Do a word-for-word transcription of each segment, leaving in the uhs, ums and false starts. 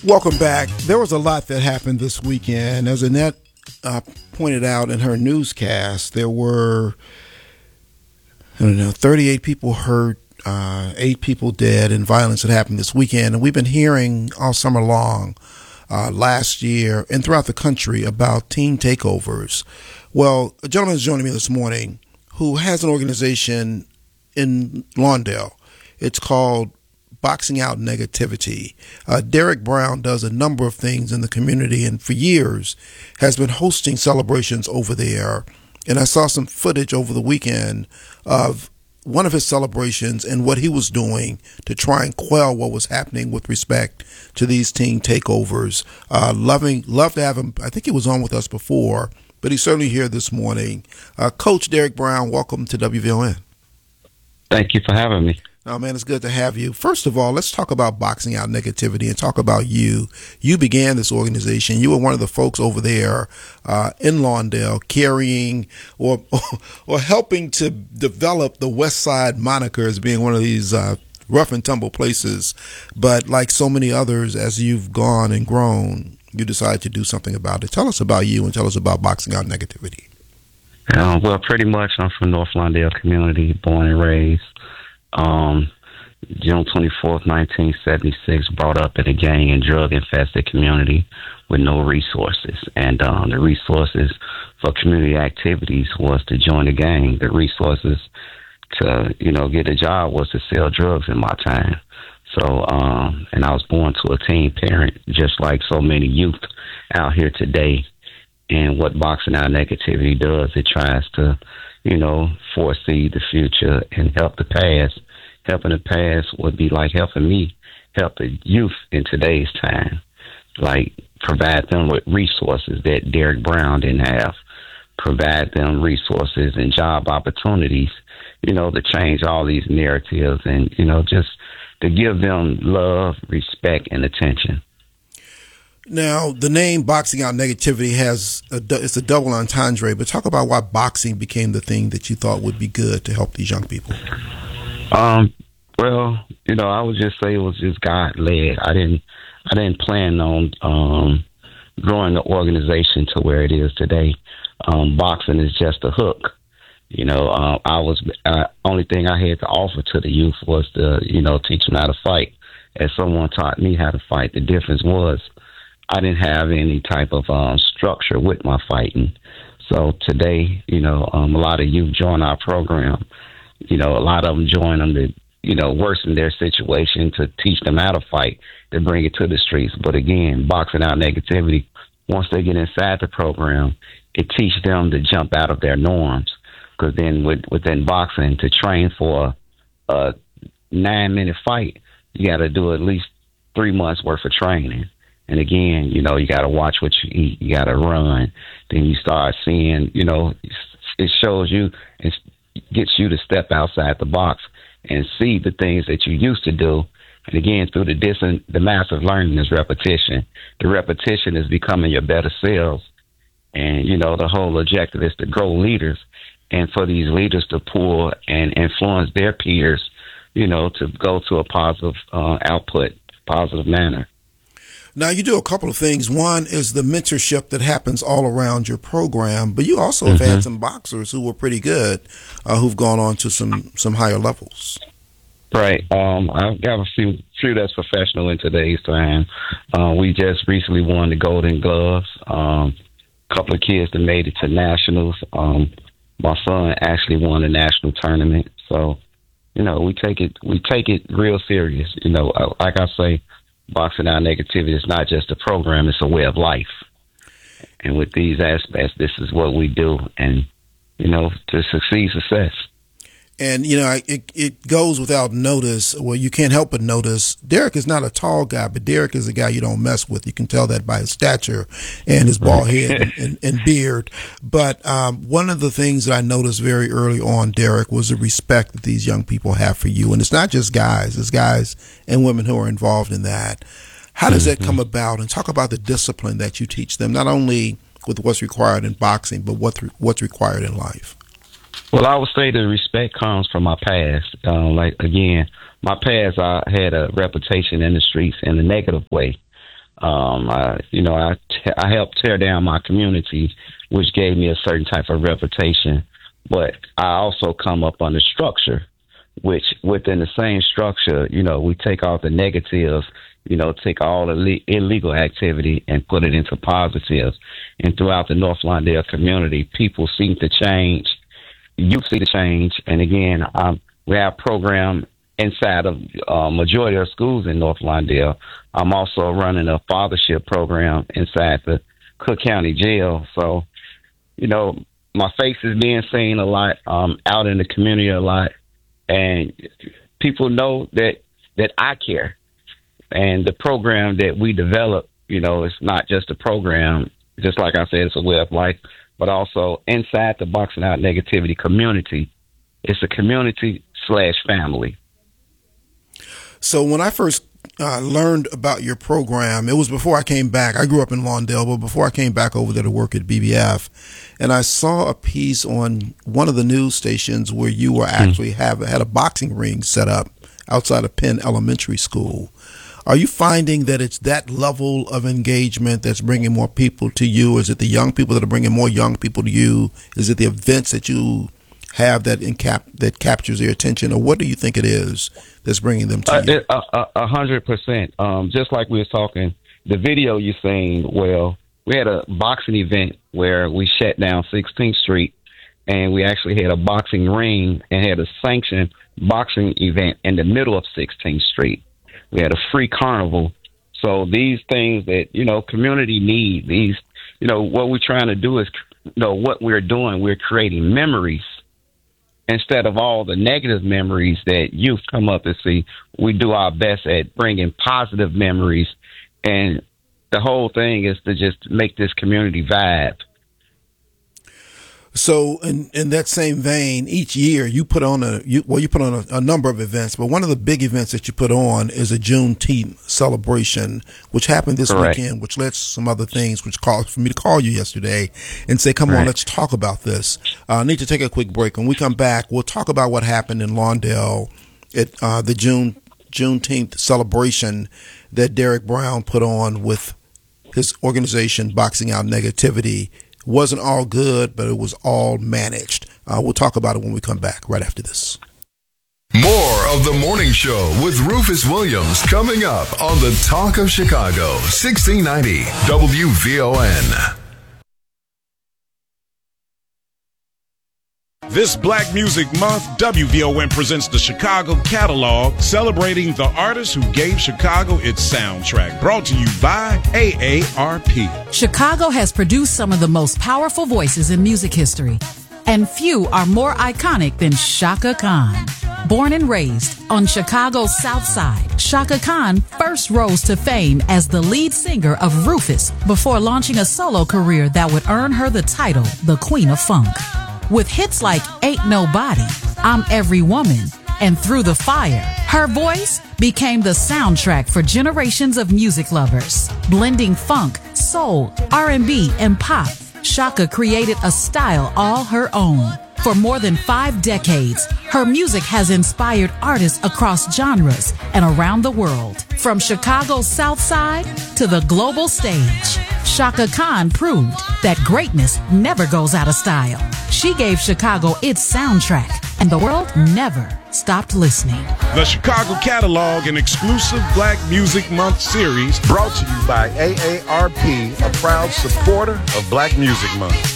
Welcome back. There was a lot that happened this weekend. As Annette uh, pointed out in her newscast, there were, I don't know, thirty-eight people hurt, uh, eight people dead in violence that happened this weekend. And we've been hearing all summer long, uh, last year and throughout the country about teen takeovers. Well, a gentleman is joining me this morning who has an organization in Lawndale. It's called Boxing Out Negativity. Uh, Derek Brown does a number of things in the community and for years has been hosting celebrations over there. And I saw some footage over the weekend of one of his celebrations and what he was doing to try and quell what was happening with respect to these teen takeovers. Uh, loving, love to have him. I think he was on with us before, but he's certainly here this morning. Uh, Coach Derek Brown, welcome to W V O N. Thank you for having me. Oh, man, it's good to have you. First of all, let's talk about Boxing Out Negativity and talk about you. You began this organization. You were one of the folks over there uh, in Lawndale carrying or, or or helping to develop the West Side moniker as being one of these uh, rough and tumble places. But like so many others, as you've gone and grown, you decided to do something about it. Tell us about you and tell us about Boxing Out Negativity. Uh, well, pretty much I'm from North Lawndale community, born and raised. Um, June twenty-fourth, nineteen seventy-six, brought up in a gang and drug-infested community with no resources. And um, the resources for community activities was to join the gang. The resources to, you know, get a job was to sell drugs in my time. So, um, and I was born to a teen parent, just like so many youth out here today. And what Boxing Out Negativity does, it tries to, you know, foresee the future and help the past. Helping the past would be like helping me help the youth in today's time, like provide them with resources that Derek Brown didn't have, provide them resources and job opportunities, you know, to change all these narratives and, you know, just to give them love, respect, and attention. Now, the name Boxing Out Negativity has a, it's a double entendre, but talk about why boxing became the thing that you thought would be good to help these young people. Um, well, you know, I would just say it was just God led. I didn't, I didn't plan on um, growing the organization to where it is today. Um, boxing is just a hook. You know, uh, I was uh, only thing I had to offer to the youth was to, you know, teach them how to fight. As someone taught me how to fight, the difference was I didn't have any type of um, structure with my fighting. So today, you know, um, a lot of youth join our program. You know, a lot of them join them to, you know, worsen their situation, to teach them how to fight, to bring it to the streets. But again, Boxing Out Negativity, once they get inside the program, it teaches them to jump out of their norms. Because then with, within boxing, to train for a, a nine-minute fight, you got to do at least three months worth of training. And again, you know, you got to watch what you eat. You got to run. Then you start seeing, you know, it shows you and gets you to step outside the box and see the things that you used to do. And again, through the dis- the massive learning is repetition. The repetition is becoming your better selves. And, you know, the whole objective is to grow leaders and for these leaders to pull and influence their peers, you know, to go to a positive uh, output, positive manner. Now, you do a couple of things. One is the mentorship that happens all around your program, but you also have mm-hmm. had some boxers who were pretty good, uh, who've gone on to some, some higher levels. Right. Um, I've got a few, few that's professional in today's time. Uh, we just recently won the Golden Gloves. Um, a couple of kids that made it to nationals. Um, my son actually won a national tournament. So, you know, we take it, we take it real serious. You know, like I say, Boxing Out Negativity is not just a program, it's a way of life. And with these aspects, this is what we do. And, you know, to succeed, success. And, you know, it it goes without notice. Well, you can't help but notice Derek is not a tall guy, but Derek is a guy you don't mess with. You can tell that by his stature and his bald head and, and, and beard. But um, one of the things that I noticed very early on, Derek, was the respect that these young people have for you. And it's not just guys, it's guys and women who are involved in that. How does mm-hmm. that come about? And talk about the discipline that you teach them, not only with what's required in boxing, but what what's required in life. Well, I would say the respect comes from my past. Uh, like, again, my past, I had a reputation in the streets in a negative way. Um, I, you know, I, t- I helped tear down my community, which gave me a certain type of reputation. But I also come up under structure, which within the same structure, you know, we take all the negatives, you know, take all the le- illegal activity and put it into positives. And throughout the North Lawndale community, people seem to change. You see the change. And again, um, we have a program inside of uh, majority of schools in North Lawndale. I'm also running a fathership program inside the Cook County Jail. So, you know, my face is being seen a lot, um, out in the community a lot, and people know that that I care. And the program that we develop, you know, it's not just a program. Just like I said, it's a way of life, but also inside the Boxing Out Negativity community, it's a community slash family. So when I first uh, learned about your program, it was before I came back. I grew up in Lawndale, but before I came back over there to work at B B F, and I saw a piece on one of the news stations where you were actually have had a boxing ring set up outside of Penn Elementary School. Are you finding that it's that level of engagement that's bringing more people to you? Is it the young people that are bringing more young people to you? Is it the events that you have that in cap that captures their attention, or what do you think it is that's bringing them to uh, you? A uh, uh, hundred percent. Um, just like we was talking, the video you seen. Well, we had a boxing event where we shut down sixteenth Street, and we actually had a boxing ring and had a sanctioned boxing event in the middle of sixteenth Street. We had a free carnival. So these things that, you know, community need, these, you know, what we're trying to do is, you know, what we're doing, we're creating memories instead of all the negative memories that youth come up and see. We do our best at bringing positive memories. And the whole thing is to just make this community vibe. So in, in that same vein, each year you put on a, you, well, you put on a, a number of events, but one of the big events that you put on is a Juneteenth celebration, which happened this Correct. weekend, which led to some other things, which caused for me to call you yesterday and say, come right. on, let's talk about this. Uh, I need to take a quick break. When we come back, we'll talk about what happened in Lawndale at uh, the June Juneteenth celebration that Derek Brown put on with his organization, Boxing Out Negativity. Wasn't all good, but it was all managed. Uh, we'll talk about it when we come back right after this. More of the morning show with Rufus Williams coming up on the Talk of Chicago, sixteen ninety W V O N. This Black Music Month, W V O N presents the Chicago Catalog, celebrating the artists who gave Chicago its soundtrack. Brought to you by A A R P. Chicago has produced some of the most powerful voices in music history, and few are more iconic than Chaka Khan. Born and raised on Chicago's South Side, Chaka Khan first rose to fame as the lead singer of Rufus before launching a solo career that would earn her the title, the Queen of Funk. With hits like Ain't Nobody, I'm Every Woman, and Through the Fire, her voice became the soundtrack for generations of music lovers. Blending funk, soul, R and B, and pop, Chaka created a style all her own. For more than five decades, her music has inspired artists across genres and around the world. From Chicago's South Side to the global stage, Chaka Khan proved that greatness never goes out of style. She gave Chicago its soundtrack, and the world never stopped listening. The Chicago Catalog, an exclusive Black Music Month series, brought to you by A A R P, a proud supporter of Black Music Month.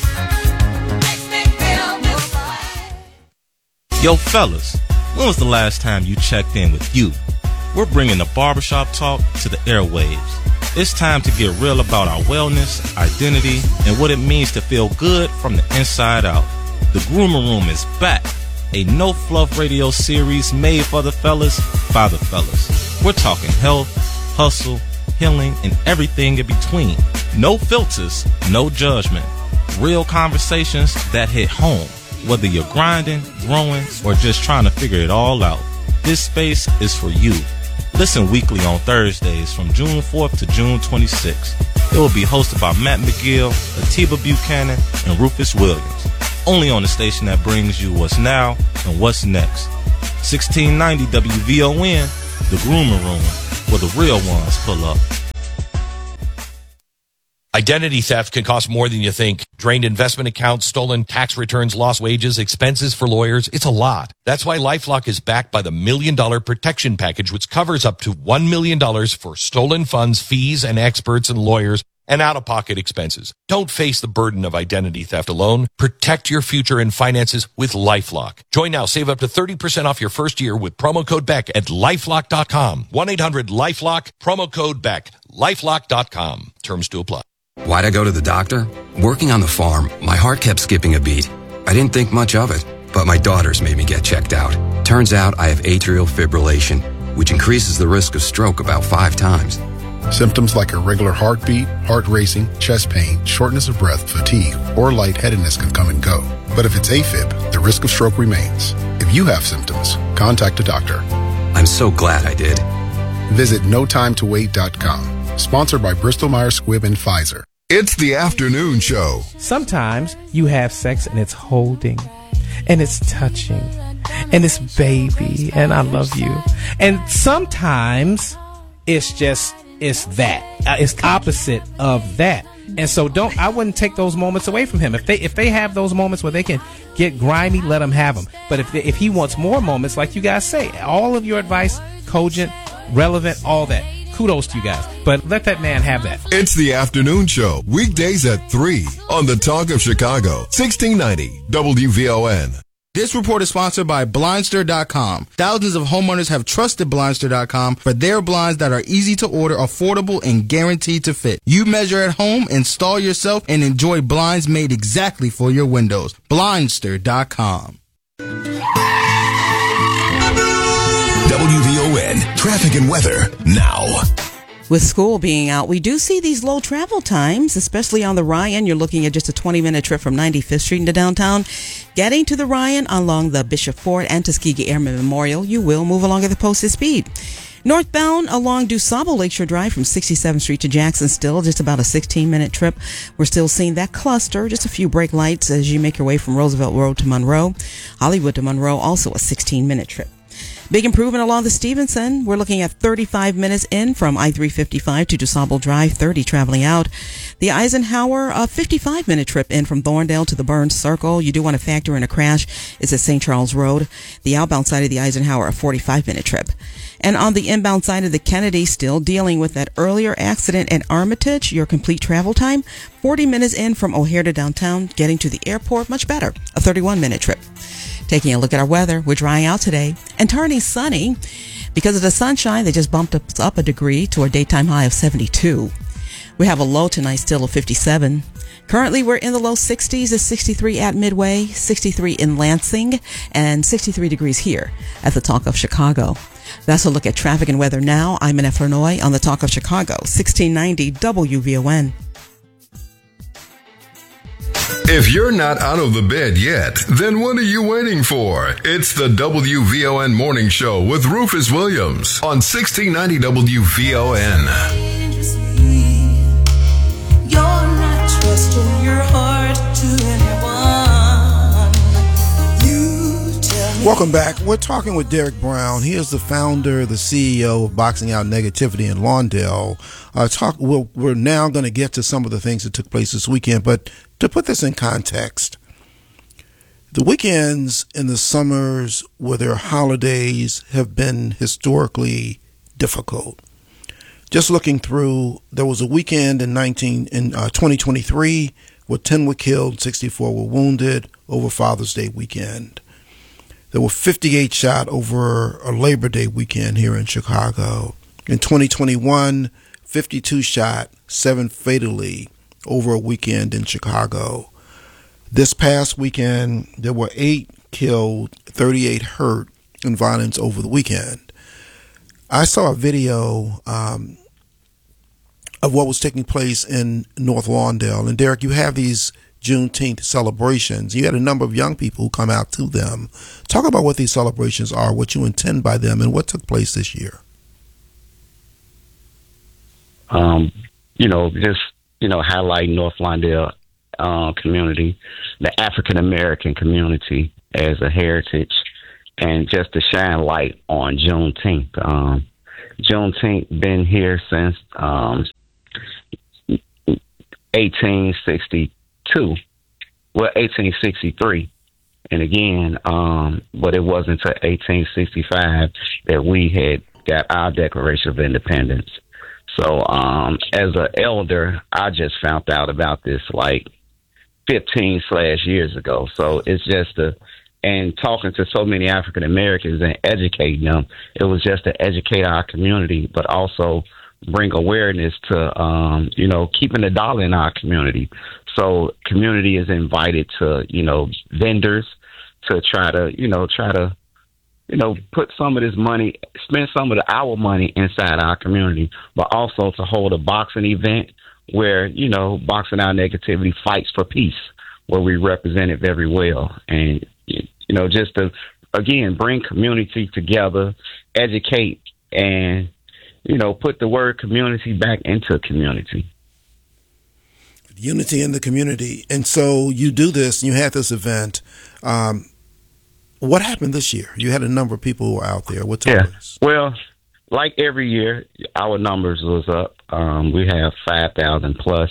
Yo, fellas, when was the last time you checked in with you? We're bringing the barbershop talk to the airwaves. It's time to get real about our wellness, identity, and what it means to feel good from the inside out. The Groomer Room is back, a no-fluff radio series made for the fellas, by the fellas. We're talking health, hustle, healing, and everything in between. No filters, no judgment. Real conversations that hit home. Whether you're grinding, growing, or just trying to figure it all out, this space is for you. Listen weekly on Thursdays from June fourth to June twenty-sixth. It will be hosted by Matt McGill, Atiba Buchanan, and Rufus Williams. Only on the station that brings you what's now and what's next. sixteen ninety W V O N, the Groomer Room, where the real ones pull up. Identity theft can cost more than you think. Drained investment accounts, stolen tax returns, lost wages, expenses for lawyers. It's a lot. That's why LifeLock is backed by the Million Dollar Protection Package, which covers up to one million dollars for stolen funds, fees, and experts and lawyers, and out-of-pocket expenses. Don't face the burden of identity theft alone. Protect your future and finances with LifeLock. Join now. Save up to thirty percent off your first year with promo code Beck at lifelock dot com. one eight hundred lifelock, promo code Beck, lifelock dot com. Terms to apply. Why'd I go to the doctor? Working on the farm, my heart kept skipping a beat. I didn't think much of it, but my daughters made me get checked out. Turns out I have atrial fibrillation, which increases the risk of stroke about five times. Symptoms like irregular heartbeat, heart racing, chest pain, shortness of breath, fatigue, or lightheadedness can come and go. But if it's AFib, the risk of stroke remains. If you have symptoms, contact a doctor. I'm so glad I did. Visit no time to wait dot com. Sponsored by Bristol Myers Squibb and Pfizer. It's the afternoon show. Sometimes you have sex and it's holding, and it's touching, and it's baby, and I love you. And sometimes it's just, it's that. Uh, it's opposite of that. And so don't, I wouldn't take those moments away from him. If they, if they have those moments where they can get grimy, let them have them. But if, they, if he wants more moments, like you guys say, all of your advice, cogent, relevant, all that. Kudos to you guys. But let that man have that. It's the afternoon show, weekdays at three on the Talk of Chicago, sixteen ninety W V O N. This report is sponsored by Blindster dot com. Thousands of homeowners have trusted Blindster dot com for their blinds that are easy to order, affordable, and guaranteed to fit. You measure at home, install yourself, and enjoy blinds made exactly for your windows. Blindster dot com. W V O N traffic and weather now. With school being out, we do see these low travel times, especially on the Ryan. You're looking at just a twenty-minute trip from ninety-fifth Street into downtown. Getting to the Ryan along the Bishop Ford and Tuskegee Airmen Memorial, you will move along at the posted speed. Northbound along DuSable Lakeshore Drive from sixty-seventh Street to Jackson, still just about a sixteen-minute trip. We're still seeing that cluster, just a few brake lights as you make your way from Roosevelt Road to Monroe. Hollywood to Monroe, also a sixteen-minute trip. Big improvement along the Stevenson. We're looking at thirty-five minutes in from I three fifty-five to DuSable Drive, thirty traveling out. The Eisenhower, a fifty-five minute trip in from Thorndale to the Burns Circle. You do want to factor in a crash. It's at Saint Charles Road. The outbound side of the Eisenhower, a forty-five minute trip. And on the inbound side of the Kennedy, still dealing with that earlier accident at Armitage. Your complete travel time, forty minutes in from O'Hare to downtown. Getting to the airport, much better, a thirty-one minute trip. Taking a look at our weather, we're drying out today and turning sunny. Because of the sunshine, they just bumped us up a degree to a daytime high of seventy-two. We have a low tonight still of fifty-seven. Currently, we're in the low sixties at sixty-three at Midway, sixty-three in Lansing, and sixty-three degrees here at the Talk of Chicago. That's a look at traffic and weather now. I'm Annette Flournoy on the Talk of Chicago, sixteen ninety W V O N. If you're not out of the bed yet, then what are you waiting for? It's the W V O N Morning Show with Rufus Williams on sixteen ninety W V O N. You're not trusting your heart to anyone. You tell me. Welcome back. We're talking with Derek Brown. He is the founder, the C E O of Boxing Out Negativity in Lawndale. Uh, talk. We're, we're now going to get to some of the things that took place this weekend, but to put this in context, the weekends in the summers with their holidays have been historically difficult. Just looking through, there was a weekend in nineteen in uh, twenty twenty-three where ten were killed, sixty-four were wounded over Father's Day weekend. There were fifty-eight shot over a Labor Day weekend here in Chicago. In twenty twenty-one, fifty-two shot, seven fatally over a weekend in Chicago. This past weekend, there were eight killed, thirty-eight hurt in violence over the weekend. I saw a video um, of what was taking place in North Lawndale. And Derek, you have these Juneteenth celebrations. You had a number of young people who come out to them. Talk about what these celebrations are, what you intend by them, and what took place this year. Um, you know, just, you know, highlight North Lawndale uh, community, the African American community as a heritage, and just to shine light on Juneteenth. Um, Juneteenth been here since um, eighteen sixty-two, well, eighteen sixty-three. And again, um, but it wasn't until eighteen sixty-five that we had got our Declaration of Independence. So um, as an elder, I just found out about this like fifteen slash years ago. So it's just a, and talking to so many African Americans and educating them, it was just to educate our community, but also bring awareness to, um, you know, keeping the dollar in our community. So community is invited to, you know, vendors to try to, you know, try to, you know, put some of this money, spend some of the, our money inside our community, but also to hold a boxing event where, you know, Boxing Out Negativity fights for peace, where we represent it very well. And, you know, just to, again, bring community together, educate, and, you know, put the word community back into community. Unity in the community. And so you do this, and you had this event. Um, what happened this year? You had a number of people who were out there. What Yeah. Well, like every year, our numbers was up. Um, we have five thousand plus.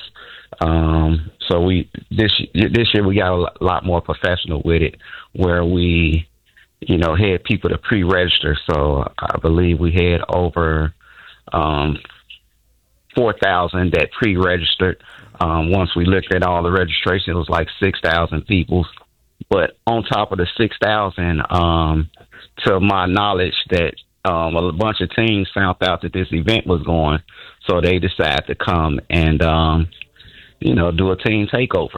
Um, so we this this year we got a lot more professional with it, where we, you know, had people to pre-register. So I believe we had over um, four thousand that pre-registered. Um, once we looked at all the registration, it was like six thousand people. But on top of the six thousand, um, to my knowledge, that um, a bunch of teams found out that this event was going, so they decided to come and, um, you know, do a team takeover.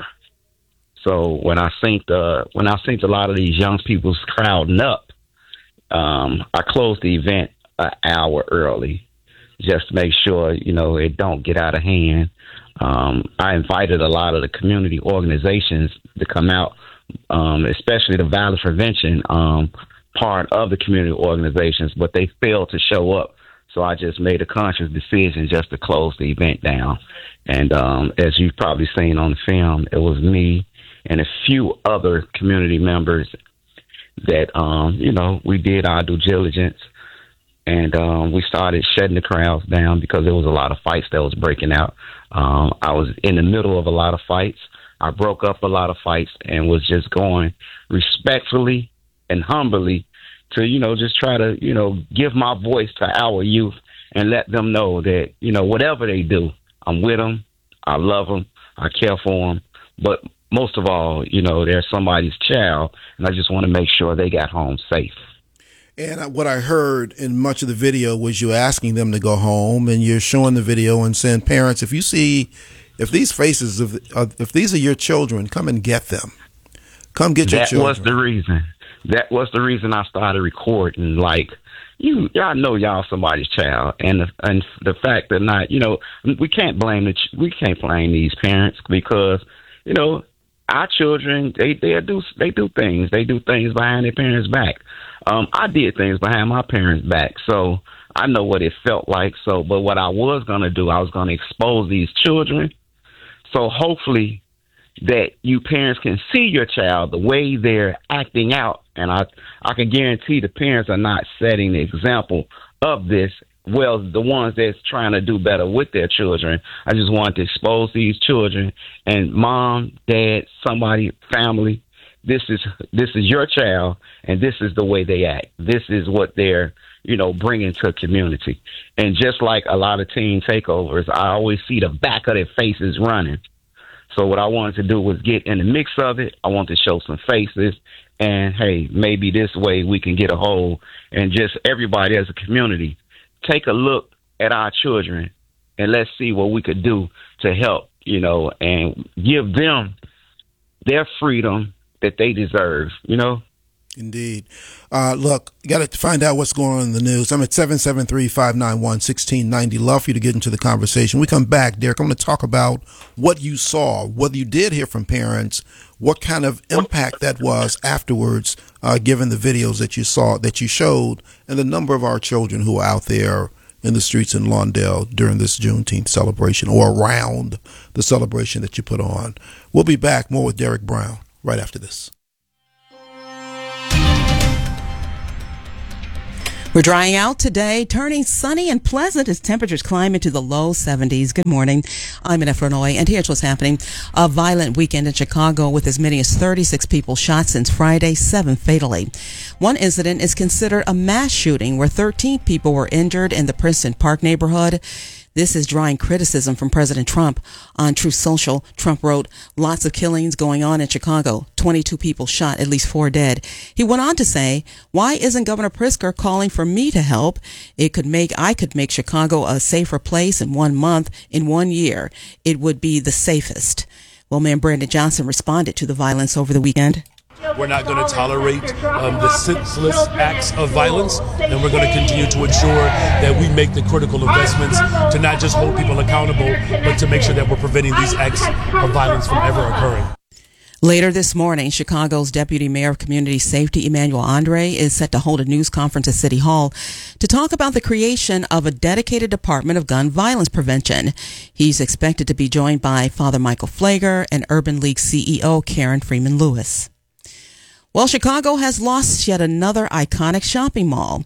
So when I seen the when I seen a lot of these young people's crowding up, um, I closed the event an hour early, just to make sure, you know, it don't get out of hand. Um, I invited a lot of the community organizations to come out, um, especially the violence prevention um, part of the community organizations, but they failed to show up. So I just made a conscious decision just to close the event down. And um, as you've probably seen on the film, it was me and a few other community members that, um, you know, we did our due diligence. And um, we started shutting the crowds down because there was a lot of fights that was breaking out. Um, I was in the middle of a lot of fights. I broke up a lot of fights and was just going respectfully and humbly to, you know, just try to, you know, give my voice to our youth and let them know that, you know, whatever they do, I'm with them. I love them. I care for them. But most of all, you know, they're somebody's child, and I just want to make sure they got home safe. And what I heard in much of the video was you asking them to go home, and you're showing the video and saying, parents, if you see, if these faces, of, if these are your children, come and get them. Come get your that children. That was the reason. That was the reason I started recording. Like, you, y'all know y'all somebody's child, and the, and the fact that not, you know, we can't blame the, we can't blame these parents because, you know, our children, they they do they do things. They do things behind their parents' back. Um, I did things behind my parents' back, so I know what it felt like. So, but what I was gonna do, I was gonna expose these children. So hopefully, that you parents can see your child the way they're acting out, and I I can guarantee the parents are not setting the example of this. Well, the ones that's trying to do better with their children. I just wanted to expose these children, and mom, dad, somebody, family, this is this is your child, and this is the way they act. This is what they're, you know, bringing to community. And just like a lot of teen takeovers, I always see the back of their faces running. So what I wanted to do was get in the mix of it. I wanted to show some faces, and hey, maybe this way we can get a hold, and just everybody as a community, take a look at our children and let's see what we could do to help, you know, and give them their freedom that they deserve, you know? Indeed. Uh, look, you got to find out what's going on in the news. I'm at seven seven three, five nine one, one six nine zero. Love for you to get into the conversation. We come back, Derek, I'm going to talk about what you saw, whether you did hear from parents, what kind of impact that was afterwards, uh, given the videos that you saw, that you showed, and the number of our children who are out there in the streets in Lawndale during this Juneteenth celebration, or around the celebration that you put on. We'll be back more with Derek Brown right after this. We're drying out today, turning sunny and pleasant as temperatures climb into the low seventies. Good morning. I'm Annette Frenoy, and here's what's happening. A violent weekend in Chicago with as many as thirty-six people shot since Friday, seven fatally. One incident is considered a mass shooting where thirteen people were injured in the Princeton Park neighborhood. This is drawing criticism from President Trump. On Truth Social, Trump wrote, "Lots of killings going on in Chicago. twenty-two people shot, at least four dead." He went on to say, "Why isn't Governor Pritzker calling for me to help? It could make, I could make Chicago a safer place in one month, in one year. It would be the safest." Well, Mayor Brandon Johnson responded to the violence over the weekend. We're not going to tolerate um, the senseless acts of violence, and we're going to continue to ensure that we make the critical investments to not just hold people accountable, but to make sure that we're preventing these acts of violence from ever occurring. Later this morning, Chicago's Deputy Mayor of Community Safety, Emmanuel Andre, is set to hold a news conference at City Hall to talk about the creation of a dedicated Department of Gun Violence Prevention. He's expected to be joined by Father Michael Flager and Urban League C E O Karen Freeman Lewis. Well, Chicago has lost yet another iconic shopping mall.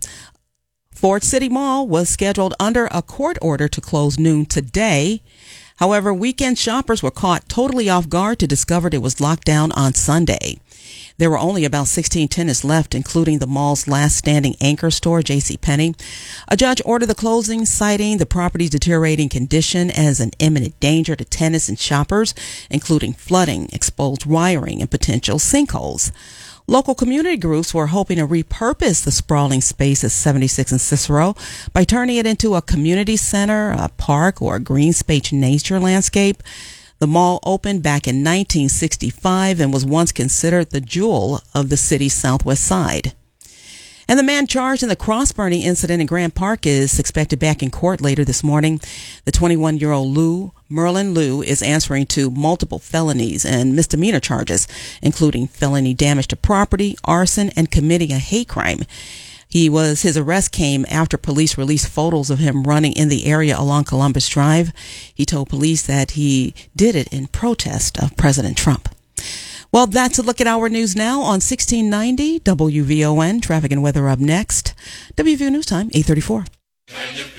Ford City Mall was scheduled under a court order to close noon today. However, weekend shoppers were caught totally off guard to discover it was locked down on Sunday. There were only about sixteen tenants left, including the mall's last standing anchor store, JCPenney. A judge ordered the closing, citing the property's deteriorating condition as an imminent danger to tenants and shoppers, including flooding, exposed wiring, and potential sinkholes. Local community groups were hoping to repurpose the sprawling space at seventy-six and Cicero by turning it into a community center, a park, or a green space nature landscape. The mall opened back in nineteen sixty-five and was once considered the jewel of the city's southwest side. And the man charged in the cross-burning incident in Grant Park is expected back in court later this morning. The twenty-one-year-old Lou, Merlin Lou, is answering to multiple felonies and misdemeanor charges, including felony damage to property, arson, and committing a hate crime. He was, his arrest came after police released photos of him running in the area along Columbus Drive. He told police that he did it in protest of President Trump. Well, that's a look at our news now on sixteen ninety W V O N. Traffic and weather up next. W V O News Time, eight thirty-four.